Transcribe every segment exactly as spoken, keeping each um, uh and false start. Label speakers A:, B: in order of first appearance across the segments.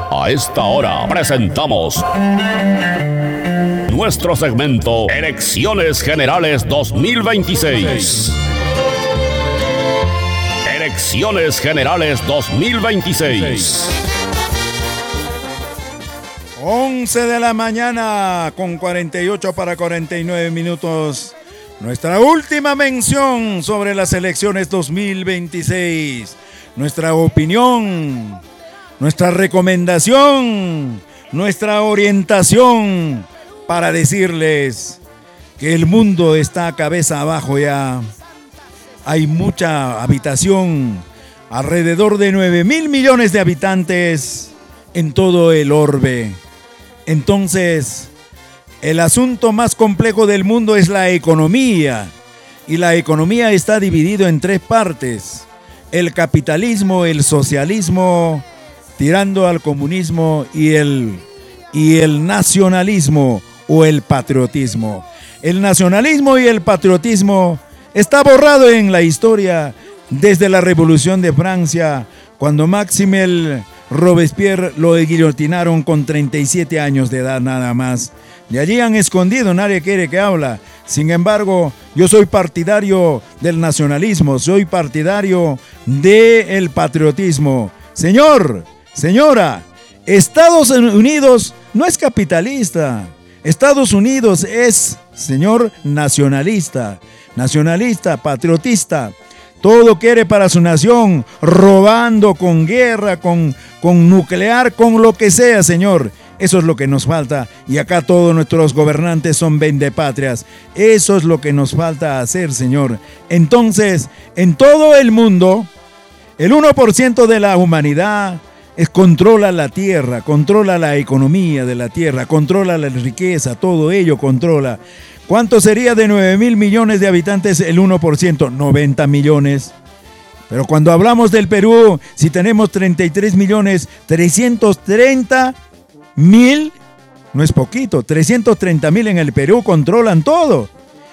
A: A esta hora presentamos nuestro segmento Elecciones Generales dos mil veintiséis. Elecciones Generales dos mil veintiséis.
B: once de la mañana con cuarenta y ocho para cuarenta y nueve minutos. Nuestra última mención sobre las elecciones dos mil veintiséis. Nuestra opinión, nuestra recomendación, nuestra orientación para decirles que el mundo está cabeza abajo ya. Hay mucha habitación, alrededor de nueve mil millones de habitantes en todo el orbe. Entonces, el asunto más complejo del mundo es la economía, y la economía está dividida en tres partes: el capitalismo, el socialismo, tirando al comunismo, y el, y el nacionalismo o el patriotismo. El nacionalismo y el patriotismo está borrado en la historia desde la Revolución de Francia, cuando Maximilien Robespierre lo guillotinaron con treinta y siete años de edad nada más. De allí han escondido, nadie quiere que habla. Sin embargo, yo soy partidario del nacionalismo, soy partidario del patriotismo. Señor, señora, Estados Unidos no es capitalista. Estados Unidos es, señor, nacionalista, nacionalista, patriotista. Todo quiere para su nación, robando, con guerra, con, con nuclear, con lo que sea, señor. Eso es lo que nos falta. Y acá todos nuestros gobernantes son vendepatrias. Eso es lo que nos falta hacer, señor. Entonces, en todo el mundo, el uno por ciento de la humanidad es, controla la tierra, controla la economía de la tierra, controla la riqueza, todo ello controla. ¿Cuánto sería de nueve mil millones de habitantes el uno por ciento? noventa millones. Pero cuando hablamos del Perú, si tenemos treinta y tres millones trescientos treinta mil, no es poquito, trescientos treinta mil en el Perú controlan todo.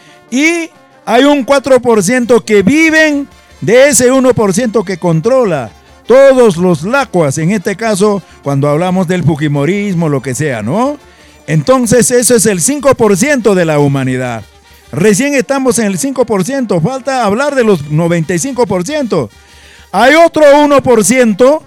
B: Y hay un cuatro por ciento que viven de ese uno por ciento que controla. Todos los lacuas, en este caso, cuando hablamos del fujimorismo, lo que sea, ¿no? Entonces eso es el cinco por ciento de la humanidad. Recién estamos en el cinco por ciento, falta hablar de los noventa y cinco por ciento. Hay otro uno por ciento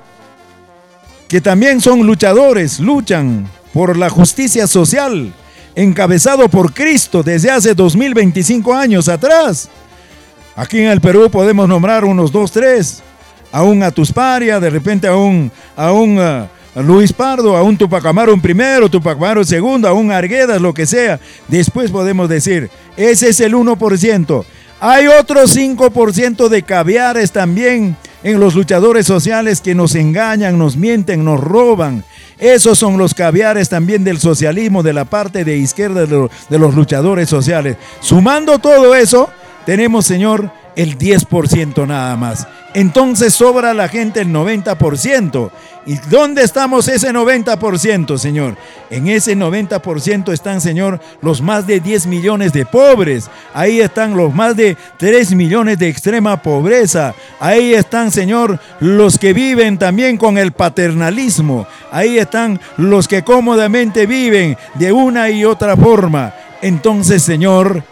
B: que también son luchadores, luchan por la justicia social, encabezado por Cristo desde hace dos mil veinticinco años atrás. Aquí en el Perú podemos nombrar unos dos, tres, a un Atusparia, de repente a un... A un uh, a Luis Pardo, a un Tupac Amaru primero, Tupac Amaru segundo, a un Arguedas, lo que sea. Después podemos decir, ese es el uno por ciento. Hay otro cinco por ciento de caviares también en los luchadores sociales que nos engañan, nos mienten, nos roban. Esos son los caviares también del socialismo, de la parte de izquierda de los, de los luchadores sociales. Sumando todo eso, tenemos, señor, el diez por ciento nada más. Entonces sobra la gente el noventa por ciento. ¿Y dónde estamos ese noventa por ciento, señor? En ese noventa por ciento están, señor, los más de diez millones de pobres. Ahí están los más de tres millones de extrema pobreza. Ahí están, señor, los que viven también con el paternalismo. Ahí están los que cómodamente viven de una y otra forma. Entonces, señor,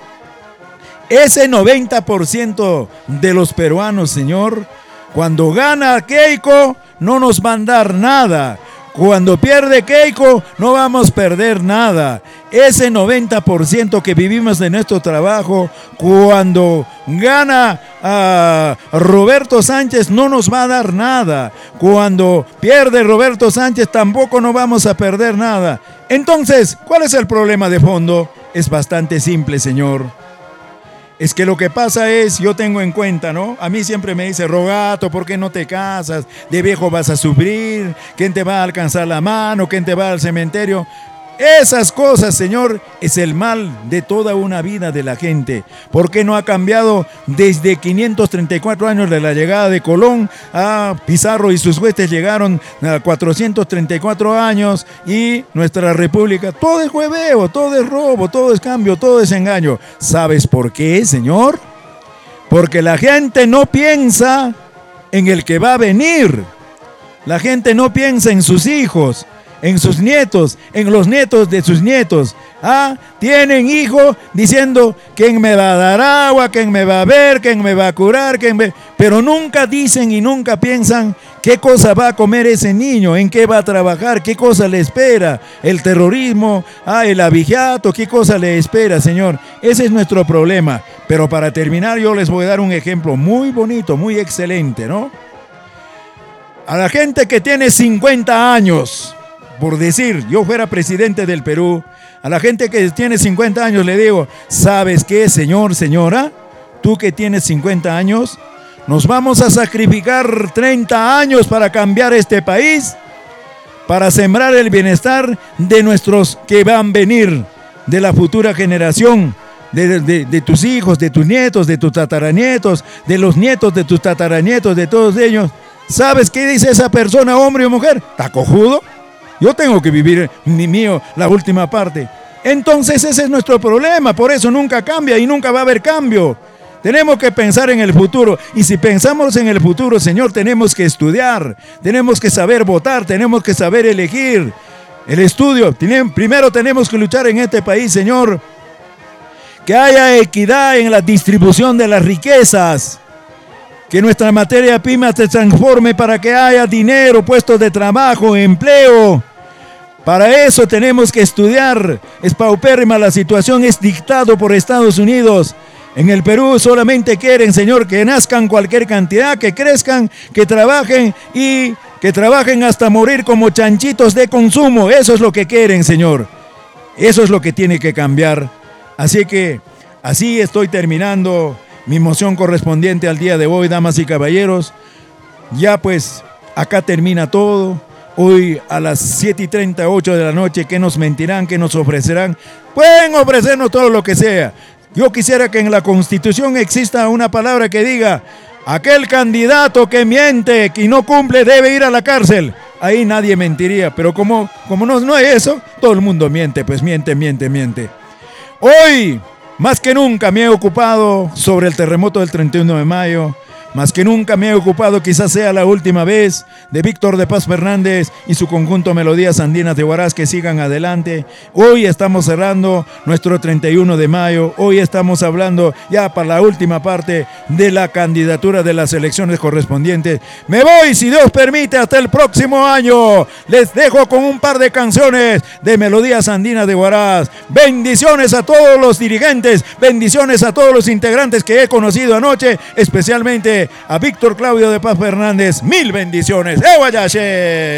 B: ese noventa por ciento de los peruanos, señor, cuando gana Keiko, no nos van a dar nada. Cuando pierde Keiko, no vamos a perder nada. Ese noventa por ciento que vivimos de nuestro trabajo, cuando gana a Roberto Sánchez, no nos va a dar nada. Cuando pierde Roberto Sánchez, tampoco no vamos a perder nada. Entonces, ¿cuál es el problema de fondo? Es bastante simple, señor. Es que lo que pasa es, yo tengo en cuenta, ¿no? A mí siempre me dice, Rogato, ¿por qué no te casas? De viejo vas a sufrir, ¿quién te va a alcanzar la mano? ¿Quién te va al cementerio? Esas cosas, señor, es el mal de toda una vida de la gente. ¿Por qué no ha cambiado desde quinientos treinta y cuatro años de la llegada de Colón? A Pizarro y sus huestes llegaron a cuatrocientos treinta y cuatro años y nuestra república, todo es hueveo, todo es robo, todo es cambio, todo es engaño. ¿Sabes por qué, señor? Porque la gente no piensa en el que va a venir. La gente no piensa en sus hijos, en sus nietos, en los nietos de sus nietos. Ah, tienen hijos diciendo quién me va a dar agua, quién me va a ver, quién me va a curar, quién me... pero nunca dicen y nunca piensan qué cosa va a comer ese niño, en qué va a trabajar, qué cosa le espera, el terrorismo, ah, el abigeato, qué cosa le espera, Señor. Ese es nuestro problema. Pero para terminar yo les voy a dar un ejemplo muy bonito, muy excelente, ¿no? A la gente que tiene cincuenta años, por decir, yo fuera presidente del Perú, a la gente que tiene cincuenta años le digo, ¿sabes qué, señor, señora? Tú que tienes cincuenta años, nos vamos a sacrificar treinta años para cambiar este país, para sembrar el bienestar de nuestros que van a venir, de la futura generación, de, de, de tus hijos, de tus nietos, de tus tataranietos, de los nietos de tus tataranietos, de todos ellos. ¿Sabes qué dice esa persona, hombre o mujer? ¿Está cojudo? Yo tengo que vivir, mi mío, la última parte. Entonces ese es nuestro problema, por eso nunca cambia y nunca va a haber cambio. Tenemos que pensar en el futuro, y si pensamos en el futuro, Señor, tenemos que estudiar, tenemos que saber votar, tenemos que saber elegir. El estudio, primero tenemos que luchar en este país, Señor, que haya equidad en la distribución de las riquezas. Que nuestra materia prima se transforme para que haya dinero, puestos de trabajo, empleo. Para eso tenemos que estudiar. Es paupérrima la situación, es dictado por Estados Unidos. En el Perú solamente quieren, Señor, que nazcan cualquier cantidad, que crezcan, que trabajen y que trabajen hasta morir como chanchitos de consumo. Eso es lo que quieren, Señor. Eso es lo que tiene que cambiar. Así que así estoy terminando mi moción correspondiente al día de hoy, damas y caballeros. Ya pues, acá termina todo. Hoy a las siete y treinta y ocho de la noche, ¿qué nos mentirán? ¿Qué nos ofrecerán? Pueden ofrecernos todo lo que sea. Yo quisiera que en la Constitución exista una palabra que diga, aquel candidato que miente, que no cumple, debe ir a la cárcel. Ahí nadie mentiría, pero como, como no, no es eso, todo el mundo miente, pues miente, miente, miente. Hoy, más que nunca me he ocupado sobre el terremoto del treinta y uno de mayo, más que nunca me he ocupado, quizás sea la última vez, de Víctor de Paz Fernández y su conjunto Melodías Andinas de Huaraz, que sigan adelante. Hoy estamos cerrando nuestro treinta y uno de mayo, hoy estamos hablando ya para la última parte de la candidatura de las elecciones correspondientes. Me voy, si Dios permite, hasta el próximo año. Les dejo con un par de canciones de Melodías Andinas de Huaraz. Bendiciones a todos los dirigentes, bendiciones a todos los integrantes que he conocido anoche, especialmente a Víctor Claudio de Paz Fernández. Mil bendiciones. ¡Eh, Guayache!